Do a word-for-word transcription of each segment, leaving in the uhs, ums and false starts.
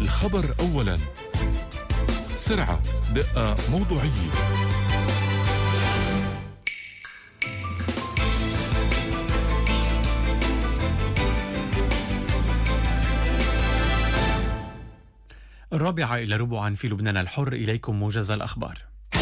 الخبر أولا، سرعة، دقة، موضوعية. الرابعة إلى ربعا في لبنان الحر، إليكم موجز الأخبار.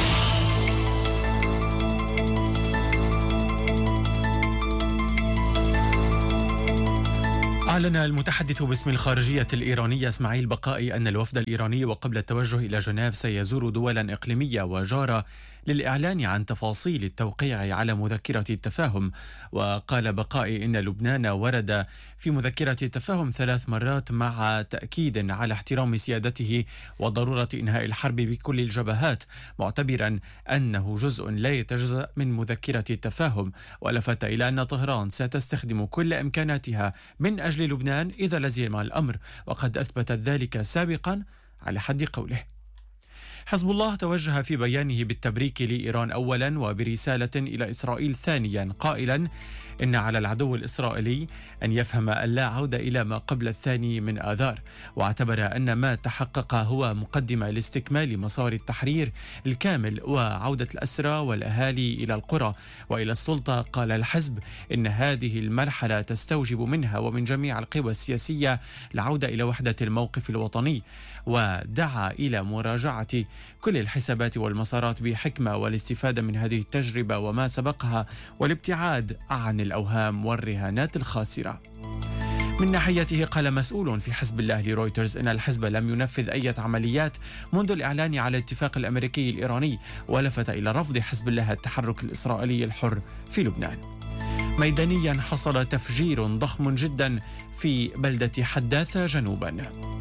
أعلن المتحدث باسم الخارجية الإيرانية إسماعيل بقائي أن الوفد الإيراني وقبل التوجه إلى جنيف سيزور دولا إقليمية وجارة للإعلان عن تفاصيل التوقيع على مذكرة التفاهم. وقال بقائي إن لبنان ورد في مذكرة التفاهم ثلاث مرات مع تأكيد على احترام سيادته وضرورة إنهاء الحرب بكل الجبهات، معتبرا أنه جزء لا يتجزأ من مذكرة التفاهم. ولفت إلى أن طهران ستستخدم كل إمكاناتها من أجل لبنان إذا لزم الأمر، وقد أثبتت ذلك سابقا على حد قوله. حزب الله توجه في بيانه بالتبريك لإيران أولا وبرسالة إلى إسرائيل ثانيا، قائلا إن على العدو الإسرائيلي أن يفهم أن لا عودة إلى ما قبل الثاني من آذار، واعتبر أن ما تحقق هو مقدمة لاستكمال مسار التحرير الكامل وعودة الأسرى والأهالي إلى القرى وإلى السلطة. قال الحزب إن هذه المرحلة تستوجب منها ومن جميع القوى السياسية العودة إلى وحدة الموقف الوطني، ودعا إلى مراجعة كل الحسابات والمسارات بحكمة والاستفادة من هذه التجربة وما سبقها والابتعاد عن الأوهام والرهانات الخاسرة. من ناحيته قال مسؤول في حزب الله لرويترز إن الحزب لم ينفذ أي عمليات منذ الإعلان على الاتفاق الأمريكي الإيراني، ولفت إلى رفض حزب الله التحرك الإسرائيلي الحر في لبنان. ميدانيا حصل تفجير ضخم جدا في بلدة حداثة جنوبا.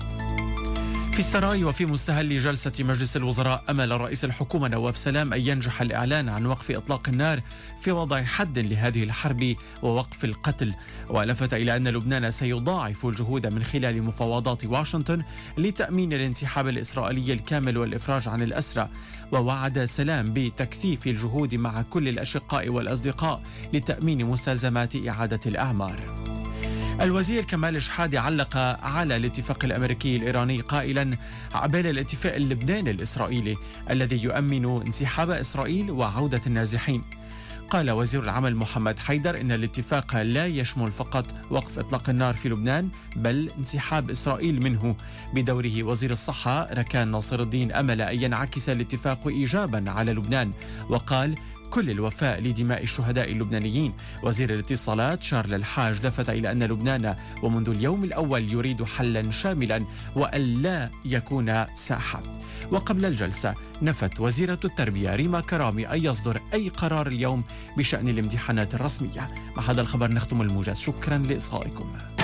في السراي وفي مستهل جلسة مجلس الوزراء، أمل رئيس الحكومة نواف سلام أن ينجح الإعلان عن وقف إطلاق النار في وضع حد لهذه الحرب ووقف القتل. ولفت إلى أن لبنان سيضاعف الجهود من خلال مفاوضات واشنطن لتأمين الانسحاب الإسرائيلي الكامل والإفراج عن الأسرى. ووعد سلام بتكثيف الجهود مع كل الأشقاء والأصدقاء لتأمين مستلزمات إعادة الأعمار. الوزير كمال شحادة علق على الاتفاق الأمريكي الإيراني قائلا عبال الاتفاق اللبناني الإسرائيلي الذي يؤمن انسحاب إسرائيل وعودة النازحين. قال وزير العمل محمد حيدر إن الاتفاق لا يشمل فقط وقف إطلاق النار في لبنان بل انسحاب إسرائيل منه. بدوره وزير الصحة ركان ناصر الدين أمل أن ينعكس الاتفاق إيجابا على لبنان، وقال كل الوفاء لدماء الشهداء اللبنانيين. وزير الاتصالات شارل الحاج لفت إلى أن لبنان ومنذ اليوم الأول يريد حلا شاملا وأن لا يكون ساحة. وقبل الجلسة نفت وزيرة التربية ريما كرامي أن يصدر أي قرار اليوم بشأن الامتحانات الرسمية. مع هذا الخبر نختم الموجز، شكرا لإصغائكم.